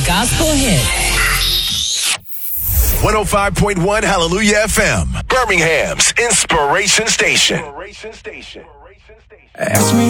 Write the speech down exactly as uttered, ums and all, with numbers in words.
gospel hits. one oh five point one Hallelujah F M, Birmingham's Inspiration Station. Ask me